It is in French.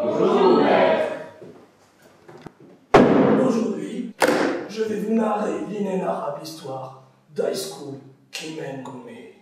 Bonjour, maître. Aujourd'hui, je vais vous narrer l'inénarrable histoire d'High School Clement Gourmet.